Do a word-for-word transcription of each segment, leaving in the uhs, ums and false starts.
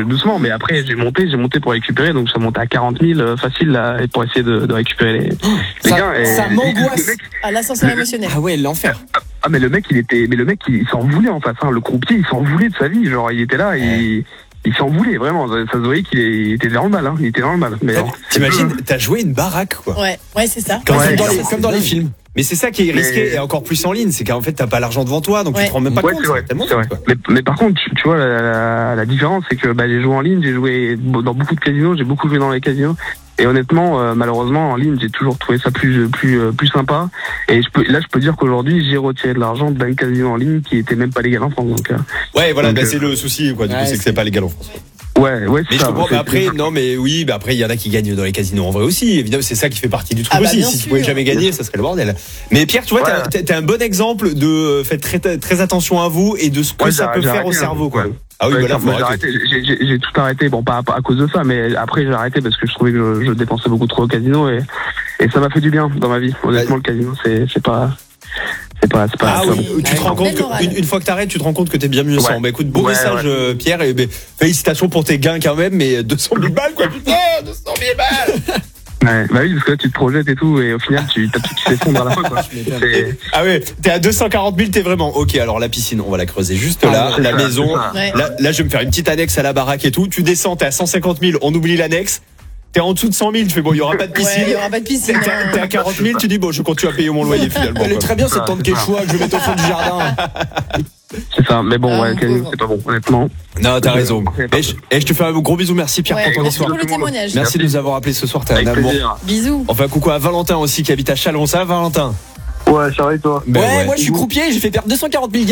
doucement, mais après j'ai monté, j'ai monté pour récupérer, donc ça montait à quarante mille euh, facile là, pour essayer de, de récupérer les, les ça, gains. Et, ça m'angoisse. mec, À l'ascenseur émotionnel. Ah ouais, l'enfer. ah mais le mec il était, mais le mec il, il s'en voulait en face, hein, le croupier il s'en voulait de sa vie, genre il était là, ouais. il, il s'en voulait vraiment, ça se voyait qu'il est, il était dans le mal, hein, il était dans le mal. Mais bon, t'imagines, t'as joué une baraque quoi. Ouais, ouais c'est ça. Comme, ouais, dans, les, c'est comme dans les films. Mais c'est ça qui est risqué, mais... et encore plus en ligne, c'est qu'en fait t'as pas l'argent devant toi, donc ouais. tu te rends même pas ouais, compte. C'est vrai, c'est vrai. Mais, mais par contre, tu, tu vois, la, la, la différence, c'est que bah, j'ai joué en ligne, j'ai joué dans beaucoup de casinos, j'ai beaucoup joué dans les casinos, et honnêtement, euh, malheureusement, en ligne, j'ai toujours trouvé ça plus plus euh, plus sympa. Et je peux, là, je peux dire qu'aujourd'hui, j'ai retiré de l'argent d'un casino en ligne qui était même pas légal en France. Donc, euh, ouais, voilà, donc, bah, euh, c'est le souci, quoi. Du ouais, coup, c'est c'est... que c'est pas légal en France. Ouais, ouais, mais ça, je comprends, c'est, mais après, c'est... non, mais oui, bah après, il y en a qui gagnent dans les casinos en vrai aussi. Évidemment, c'est ça qui fait partie du truc ah bah aussi. Si sûr. tu pouvais jamais gagner, ça serait le bordel. Mais Pierre, tu vois, ouais. t'as, t'as un bon exemple de, faites très, très attention à vous et de ce que ouais, ça peut faire arrêté, au cerveau, quoi. Ouais. Ah oui, ouais, voilà, moi, j'ai, arrêté, j'ai, j'ai, j'ai tout arrêté, bon, pas, pas à cause de ça, mais après, j'ai arrêté parce que je trouvais que je, je dépensais beaucoup trop au casino et, et ça m'a fait du bien dans ma vie. Honnêtement, ouais. Le casino, c'est, c'est pas, C'est pas, c'est pas, ah c'est oui, bon. tu te rends compte que, une, une fois que t'arrêtes, tu te rends compte que t'es bien mieux sans. Ouais. Bah écoute, beau ouais, message, ouais. Pierre, et bah, félicitations pour tes gains quand même, mais deux cent mille balles, quoi, putain, deux cent mille balles! Ouais, bah oui, parce que là, tu te projettes et tout, et au final, tu, t'as tout qui s'effondre à la fin, quoi. C'est... Ah ouais, t'es à deux cent quarante mille, t'es vraiment, ok, alors la piscine, on va la creuser juste ah, là, la ça, maison, ouais. là, là, je vais me faire une petite annexe à la baraque et tout, tu descends, t'es à cent cinquante mille, on oublie l'annexe. T'es en dessous de cent mille, tu fais bon, il y aura pas de piscine. Ouais, il y aura pas de piscine. T'es, t'es, t'es à quarante mille, tu dis bon, je continue à payer mon loyer finalement. Elle est très bien cette tente Quechua que je vais mettre au fond du jardin. C'est ça, mais bon, ah, ouais, bon, c'est pas bon, honnêtement. Non, t'as raison. Et je, et je te fais un gros bisou, merci Pierre ouais, pour ton merci histoire. Pour le témoignage. Merci, merci de nous avoir appelés ce soir, t'es un amour. Bisous. Enfin, coucou à Valentin aussi qui habite à Chalon, ça va Valentin? Ouais, ça va et toi? Ben ouais, ouais, moi je suis croupier, j'ai fait perdre deux cent quarante mille gars.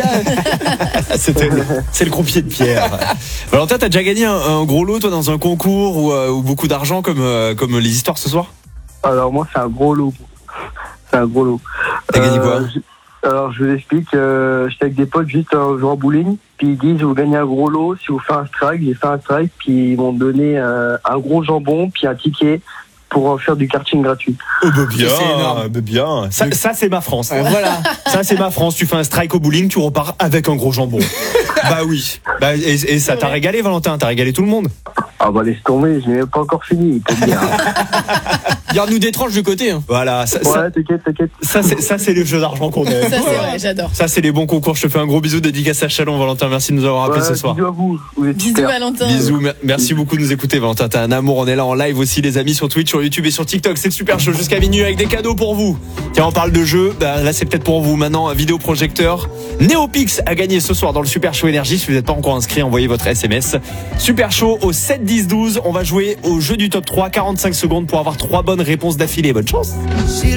C'était, c'est le croupier de Pierre. Valentin, t'as déjà gagné un, un gros lot toi dans un concours ou, euh, ou beaucoup d'argent comme, euh, comme les histoires ce soir? Alors moi c'est un gros lot. C'est un gros lot. T'as euh, gagné quoi? je, Alors je vous explique, euh, j'étais avec des potes juste en jouant au bowling, puis ils disent vous gagnez un gros lot si vous faites un strike, j'ai fait un strike, puis ils m'ont donné euh, un gros jambon, puis un ticket pour faire du karting gratuit. Oh bah bien, bah bien. Ça, ça c'est ma France. Euh, voilà. Ça c'est ma France. Tu fais un strike au bowling, tu repars avec un gros jambon. Bah oui. Bah et, et ça t'a régalé Valentin, t'as régalé tout le monde. Ah bah laisse tomber, je n'ai même pas encore fini. Garde-nous des tranches de côté. Hein. Voilà. Ça, ouais, ça, t'inquiète, t'inquiète. Ça c'est, ça c'est les jeux d'argent qu'on aime. Ça c'est vrai, j'adore. Ça c'est les bons concours. Je te fais un gros bisou dédicace à Chalon, Valentin. Merci de nous avoir appelés ouais, ce soir. Bisous à vous. Vous êtes bisous super. Valentin. Bisous. Merci beaucoup de nous écouter Valentin. T'as un amour. On est là en live aussi les amis sur Twitch, sur YouTube et sur TikTok. C'est le Super Show jusqu'à minuit avec des cadeaux pour vous. Tiens, on parle de jeux. Bah, là c'est peut-être pour vous maintenant. Un vidéoprojecteur Neopix a gagné ce soir dans le Super Show Énergie. Si vous n'êtes pas encore inscrit, envoyez votre S M S. Super Show au sept dix douze. On va jouer au jeu du top trois. quarante-cinq secondes pour avoir trois bonnes réponses d'affilée. Bonne chance.